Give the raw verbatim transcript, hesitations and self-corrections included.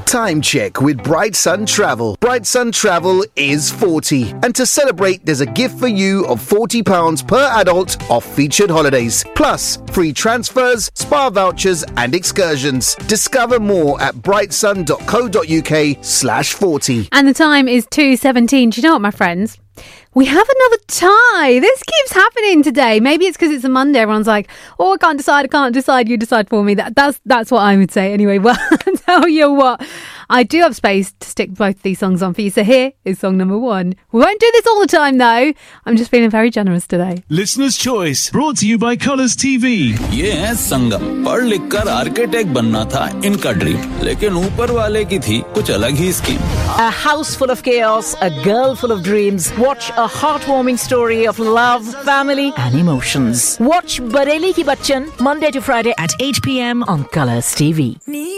Time check with Bright Sun Travel. Bright Sun Travel is forty. And to celebrate, there's a gift for you of forty pounds per adult off featured holidays. Plus, free transfers, spa vouchers and excursions. Discover more at brightsun.co.uk slash 40. And the time is two seventeen. Do you know what, my friends? We have another tie. This keeps happening today. Maybe it's because it's a Monday. Everyone's like, oh, I can't decide. I can't decide. You decide for me. That, that's that's what I would say anyway. Well, I'll tell you what. I do have space to stick both these songs on for you. So here is song number one. We won't do this all the time, though. I'm just feeling very generous today. Listener's Choice, brought to you by Colours T V. ये है संगम. पढ़ लिख कर architect बनना था इनका dream, लेकिन ऊपर वाले की थी कुछ अलग ही scheme. A house full of chaos, a girl full of dreams. Watch a heartwarming story of love, family and emotions. Watch Bareli Ki Bachchan Monday to Friday at eight p.m. on Colours T V.